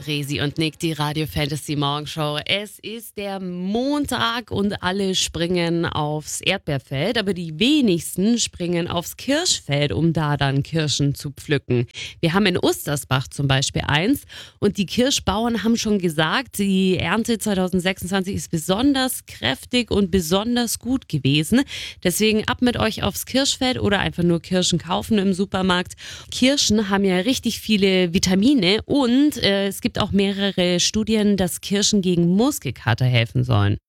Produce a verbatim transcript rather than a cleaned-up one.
Resi und Nick, die Radio Fantasy Morgenshow. Es ist der Montag und alle springen aufs Erdbeerfeld, aber die wenigsten springen aufs Kirschfeld, um da dann Kirschen zu pflücken. Wir haben in Ustersbach zum Beispiel eins und die Kirschbauern haben schon gesagt, die Ernte zwanzig sechsundzwanzig ist besonders kräftig und besonders gut gewesen. Deswegen ab mit euch aufs Kirschfeld oder einfach nur Kirschen kaufen im Supermarkt. Kirschen haben ja richtig viele Vitamine und äh, es gibt auch mehrere Studien, dass Kirschen gegen Muskelkater helfen sollen.